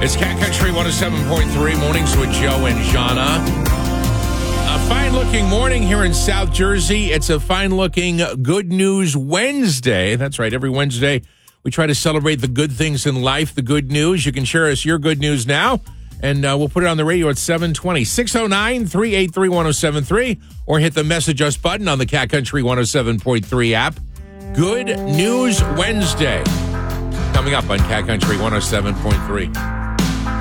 It's Cat Country 107.3, Mornings with Joe and Jana. A fine-looking morning here in South Jersey. It's a fine-looking Good News Wednesday. That's right, every Wednesday we try to celebrate the good things in life, the good news. You can share us your good news now, and we'll put it on the radio at 7:20. 609-383-1073, or hit the Message Us button on the Cat Country 107.3 app. Good News Wednesday. Coming up on Cat Country 107.3.